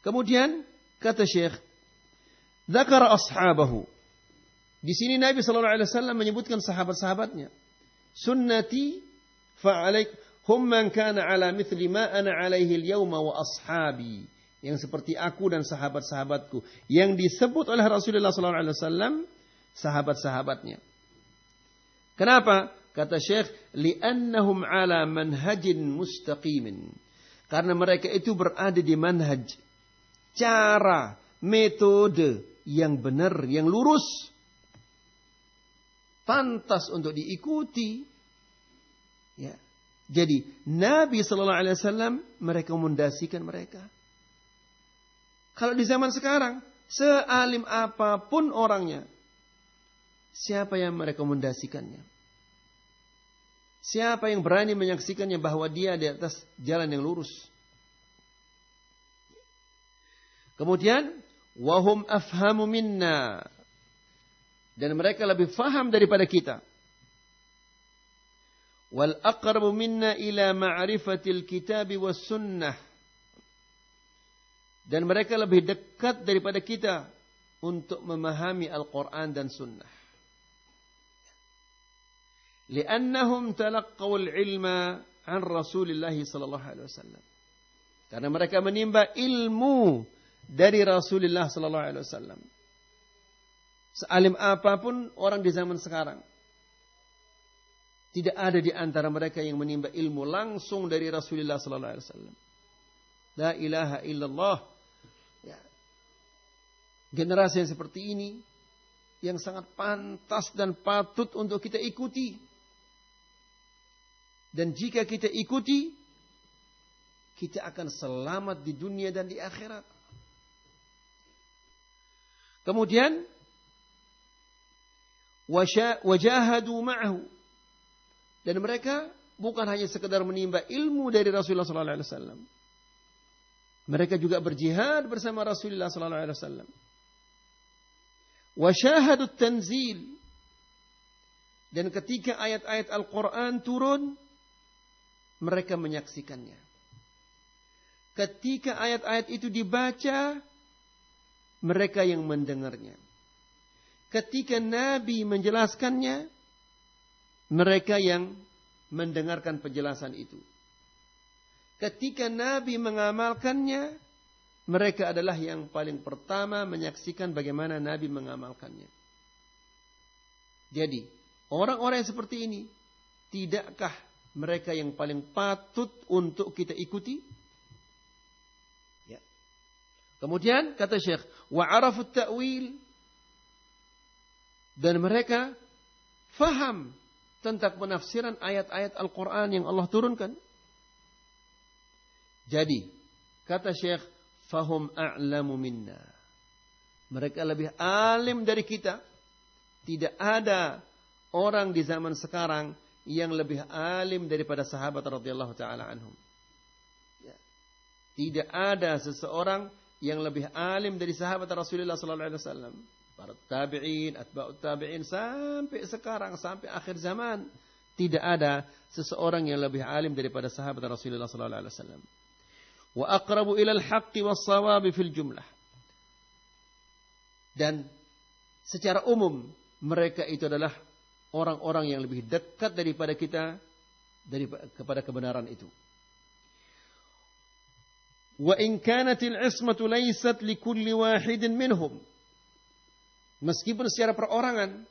Kemudian kata Syekh, dzakara ashabahu. Di sini Nabi sallallahu alaihi wasallam menyebutkan sahabat-sahabatnya. Sunnati fa'alaik hum man kana ala mithli ma ana alaihi al-yawma wa ashabi. Yang seperti aku dan sahabat-sahabatku. Yang disebut oleh Rasulullah sallallahu alaihi wasallam sahabat-sahabatnya. Kenapa? Kata Syekh, li'annahum ala manhajin mustaqimin. Karena mereka itu berada di manhaj, cara, metode yang benar, yang lurus. Pantas untuk diikuti. Ya. Jadi Nabi sallallahu alaihi wasallam merekomendasikan mereka. Kalau di zaman sekarang, sealim apapun orangnya, siapa yang merekomendasikannya? Siapa yang berani menyaksikannya bahwa dia di atas jalan yang lurus? Kemudian, wahum afhamu minna. Dan mereka lebih faham daripada kita. Wal aqrabu minna ila ma'rifatil kitab was sunnah. Dan mereka lebih dekat daripada kita untuk memahami Al-Quran dan Sunnah. Li'annahum talaqqaw al-ilma an Rasulillah sallallahu alaihi wasallam. Karena mereka menimba ilmu dari Rasulullah sallallahu alaihi wasallam. Sealim apapun orang di zaman sekarang, tidak ada di antara mereka yang menimba ilmu langsung dari Rasulullah sallallahu alaihi wasallam. La ilaha illallah. Ya. Generasi yang seperti ini yang sangat pantas dan patut untuk kita ikuti. Dan jika kita ikuti, kita akan selamat di dunia dan di akhirat. Kemudian wajahadu ma'ahu. Dan mereka bukan hanya sekedar menimba ilmu dari Rasulullah sallallahu alaihi wasallam. Mereka juga berjihad bersama Rasulullah sallallahu alaihi wasallam. Wa syahadut tanzil. Dan ketika ayat-ayat Al-Qur'an turun, mereka menyaksikannya. Ketika ayat-ayat itu dibaca, mereka yang mendengarnya. Ketika Nabi menjelaskannya, mereka yang mendengarkan penjelasan itu. Ketika Nabi mengamalkannya, mereka adalah yang paling pertama menyaksikan bagaimana Nabi mengamalkannya. Jadi, orang-orang yang seperti ini, tidakkah mereka yang paling patut untuk kita ikuti? Ya. Kemudian kata Syekh, wa arafut ta'wil. Dan mereka faham tentang penafsiran ayat-ayat Al-Quran yang Allah turunkan. Jadi, kata Syekh, fahum a'lamu minna. Mereka lebih alim dari kita. Tidak ada orang di zaman sekarang yang lebih alim daripada sahabat radhiyallahu ta'ala anhum. Ya. Tidak ada seseorang yang lebih alim dari sahabat Rasulullah sallallahu alaihi wasallam. Para tabi'in, atba'ut tabi'in sampai sekarang, sampai akhir zaman, tidak ada seseorang yang lebih alim daripada sahabat Rasulullah sallallahu alaihi wasallam. Wa aqrabu ila al-haqqi was-shawabi fil jumlah. Dan secara umum mereka itu adalah orang-orang yang lebih dekat daripada kita kepada kebenaran itu. Wa in kanatil ismatu laysat likulli wahidin minhum. Meskipun secara perorangan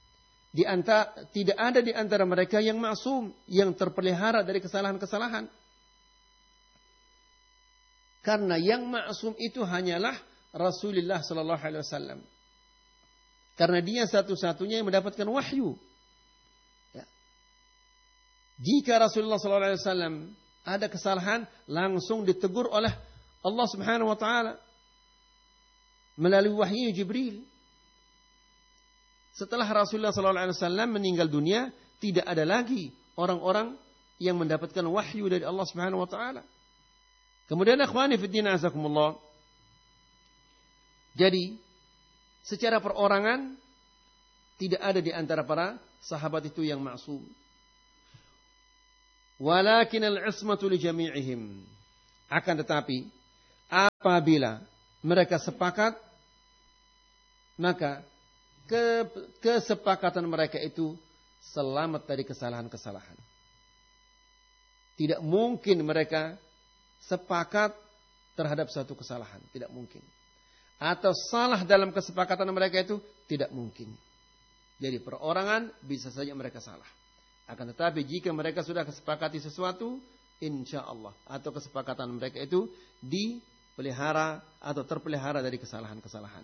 tidak ada di antara mereka yang maksum, yang terpelihara dari kesalahan-kesalahan. Karena yang maksum itu hanyalah Rasulullah sallallahu alaihi wasallam. Karena dia satu-satunya yang mendapatkan wahyu. Ya. Jika Rasulullah sallallahu alaihi wasallam ada kesalahan, langsung ditegur oleh Allah Subhanahu wa taala melalui wahyu Jibril. Setelah Rasulullah sallallahu alaihi wasallam meninggal dunia, tidak ada lagi orang-orang yang mendapatkan wahyu dari Allah Subhanahu wa taala. Kemudian akhwani fid din azakumullah. Jadi, secara perorangan tidak ada di antara para sahabat itu yang maksum. Walakin al-ismatu li jami'ihim. Akan tetapi apabila mereka sepakat, maka kesepakatan mereka itu selamat dari kesalahan-kesalahan. Tidak mungkin mereka sepakat terhadap suatu kesalahan. Tidak mungkin. Atau salah dalam kesepakatan mereka itu tidak mungkin. Jadi perorangan bisa saja mereka salah. Akan tetapi jika mereka sudah kesepakati sesuatu, insya Allah. Atau kesepakatan mereka itu dipelihara atau terpelihara dari kesalahan-kesalahan.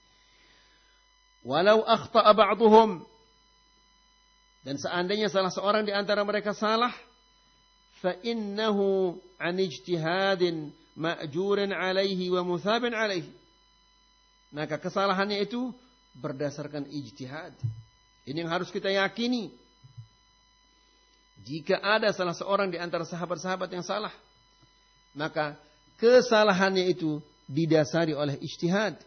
Walau akhta'a ba'duhum. Dan seandainya salah seorang di antara mereka salah, فَإِنَّهُ عَنْ اجْتِهَادٍ مَأْجُورٍ عَلَيْهِ وَمُثَابٍ عَلَيْهِ. Maka kesalahannya itu berdasarkan ijtihad. Ini yang harus kita yakini. Jika ada salah seorang di antara sahabat-sahabat yang salah, maka kesalahannya itu didasari oleh ijtihad.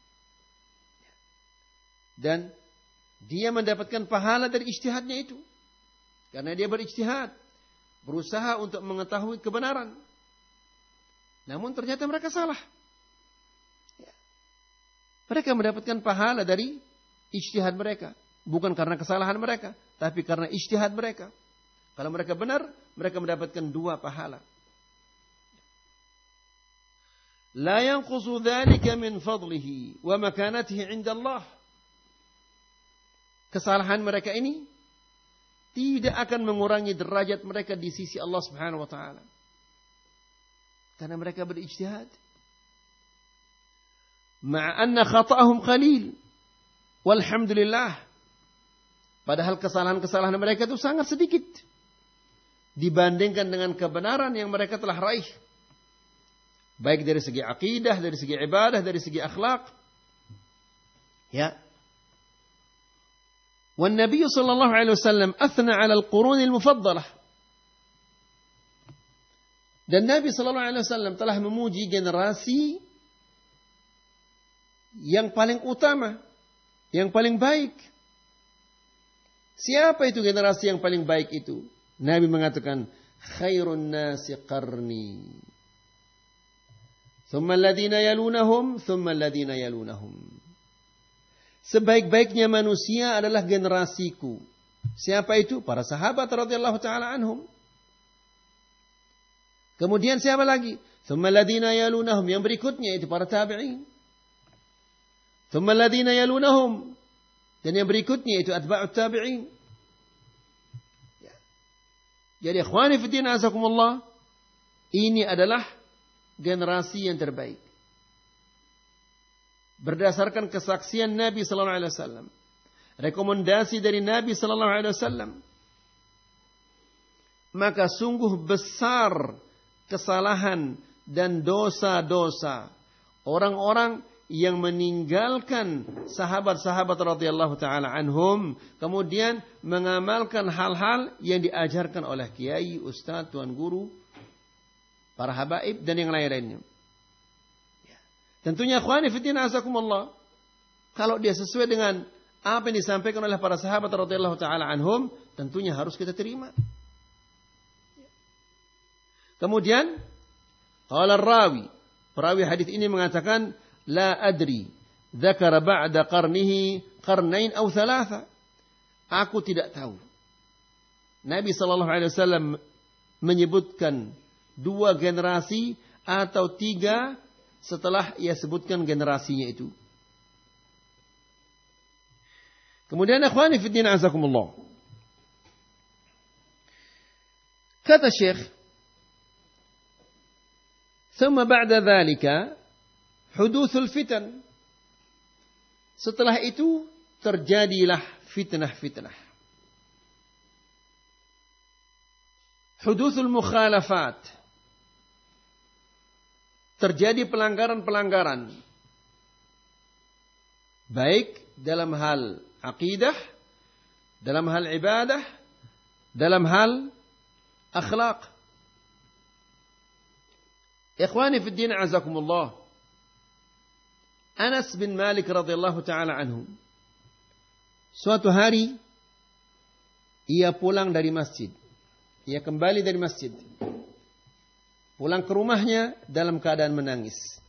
Dan dia mendapatkan pahala dari ijtihadnya itu. Karena dia berijtihad. Berusaha untuk mengetahui kebenaran. Namun ternyata mereka salah. Mereka mendapatkan pahala dari ijtihad mereka. Bukan karena kesalahan mereka. Tapi karena ijtihad mereka. Kalau mereka benar, mereka mendapatkan 2 pahala. La yanqusu dhalika min fadlihi wa makanatihi 'inda Allah. Kesalahan mereka ini tidak akan mengurangi derajat mereka di sisi Allah Subhanahu wa taala. Karena mereka berijtihad. Ma'anna khata'ahum qalil. Walhamdulillah. Padahal kesalahan-kesalahan mereka itu sangat sedikit dibandingkan dengan kebenaran yang mereka telah raih. Baik dari segi akidah, dari segi ibadah, dari segi akhlak. Ya. والنبي صلى الله عليه وسلم أثنى على القرون المفضلة. Dan Nabi sallallahu alaihi wasallam telah memuji generasi yang paling utama, yang paling baik. Siapa itu generasi yang paling baik itu? Nabi mengatakan, khairun nasi qarni. Thumma alladhina yalunahum, thumma alladhina yalunahum. Sebaik-baiknya manusia adalah generasiku. Siapa itu? Para sahabat radhiyallahu taala anhum. Kemudian siapa lagi? Tsumma alladziina yalunahum, yang berikutnya itu para tabi'in. Tsumma alladziina yalunahum, dan yang berikutnya itu atba'ut tabi'in. Ya. Jadi ikhwani fi din azakumullah, ini adalah generasi yang terbaik. Berdasarkan kesaksian Nabi sallallahu alaihi wasallam, rekomendasi dari Nabi sallallahu alaihi wasallam, maka sungguh besar kesalahan dan dosa-dosa orang-orang yang meninggalkan sahabat-sahabat radhiyallahu taala anhum, kemudian mengamalkan hal-hal yang diajarkan oleh kiai, ustaz, tuan guru, para habaib dan yang lain-lainnya. Tentunya akhwani fiddin azakumullah, kalau dia sesuai dengan apa yang disampaikan oleh para sahabat radhiyallahu taala anhum, tentunya harus kita terima. Kemudian qala perawi hadis ini mengatakan, la adri dzakara ba'da qarnihi qarnain aw thalatha. Aku tidak tahu. Nabi sallallahu alaihi wasallam menyebutkan 2 generasi atau 3 setelah ia sebutkan generasinya itu. Kemudian akhwani fiddin azakumullah, kata Syekh, thumma ba'da dhalika huduthul fitan. Setelah itu terjadilah fitnah-fitnah. Huduthul mukhalafat. Terjadi pelanggaran-pelanggaran. Baik dalam hal akidah, dalam hal ibadah, dalam hal akhlak. Ikhwani fi din azakumullah. Anas bin Malik radhiyallahu taala anhu, suatu hari ia pulang dari masjid. Ia kembali dari masjid. Pulang ke rumahnya dalam keadaan menangis.